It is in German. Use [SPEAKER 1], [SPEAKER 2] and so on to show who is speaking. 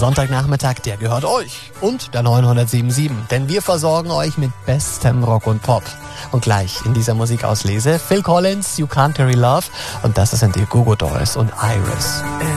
[SPEAKER 1] Sonntagnachmittag, der gehört euch und der 907.7, denn wir versorgen euch mit bestem Rock und Pop. Und gleich in dieser Musikauslese Phil Collins, You Can't Carry Love, und das sind die Goo Goo Dolls und Iris.